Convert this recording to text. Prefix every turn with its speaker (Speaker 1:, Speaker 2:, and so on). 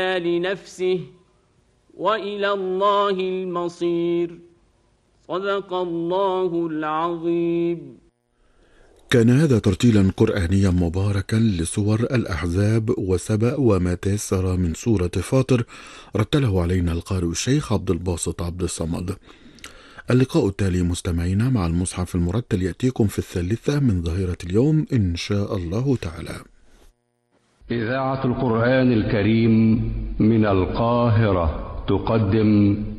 Speaker 1: لنفسه وإلى الله المصير. صدق الله العظيم.
Speaker 2: كان هذا ترتيلا قرآنيا مباركا لسور الأحزاب وسبأ وما تيسر من سورة فاطر، رتله علينا القارئ الشيخ عبد الباسط عبد الصمد. اللقاء التالي مستمعينا مع المصحف المرتل يأتيكم في 3 من ظهيرة اليوم إن شاء الله تعالى.
Speaker 3: إذاعة القرآن الكريم من القاهرة تقدم